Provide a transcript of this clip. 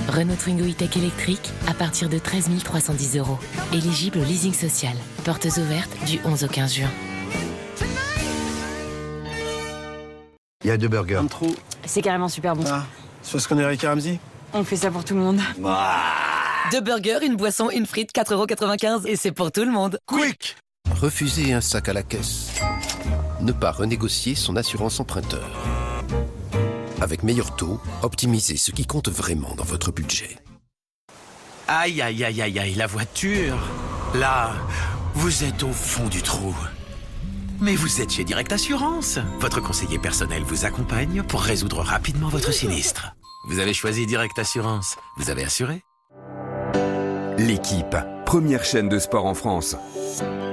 Renault Twingo E-Tech électrique à partir de 13 310 €. Éligible au leasing social. Portes ouvertes du 11 au 15 juin. Il y a 2 burgers. Un de trop. C'est carrément super bon. Ah, c'est parce qu'on est Rick et Ramsey. On fait ça pour tout le monde. 2 burgers, une boisson, une frite, 4,95 € et c'est pour tout le monde. Quick! Refuser un sac à la caisse. Ne pas renégocier son assurance emprunteur. Avec meilleur taux, optimisez ce qui compte vraiment dans votre budget. Aïe, aïe, aïe, aïe, aïe, la voiture. Là, vous êtes au fond du trou. Mais vous êtes chez Direct Assurance. Votre conseiller personnel vous accompagne pour résoudre rapidement votre sinistre. Vous avez choisi Direct Assurance. Vous avez assuré? L'équipe, première chaîne de sport en France.